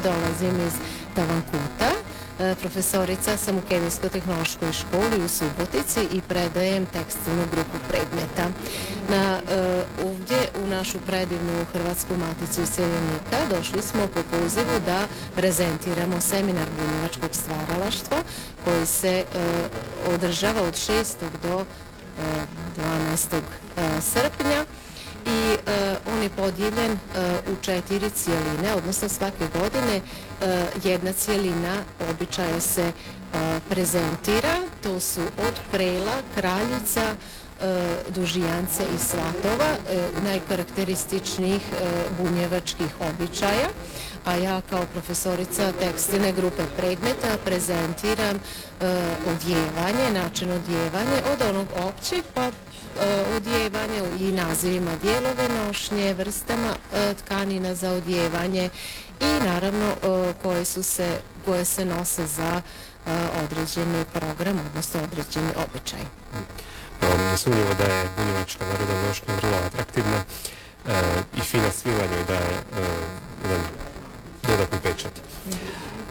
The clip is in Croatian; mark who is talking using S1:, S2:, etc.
S1: dolazim iz Tavankuta. Profesorica sam u Kemijsko-tehnološkoj školi u Subotici i predajem tekstilnu grupu predmeta. Ovdje u našu predivnu Hrvatsku maticu iseljenika došli smo po pozivu da prezentiramo seminar bunjevačkog stvaralaštva koji se održava od 6. do 12. srpnja i on je podijeljen u 4 cijeline, odnosno svake godine jedna cijelina običaja se prezentira. To su od Prela, Kraljica, Dužijance i Svatova, najkarakterističnijih bunjevačkih običaja, a ja kao profesorica tekstilne grupe predmeta prezentiram odjevanje, način odjevanja od onog općeg pa odjevanje i nazivima dijelove nošnje, vrstama tkanina za odjevanje i naravno koje se nose za određeni program, odnosno određeni običaj.
S2: Nesumnjivo da je bunjevačka narodna nošnja vrlo atraktivna i fina svila njoj daje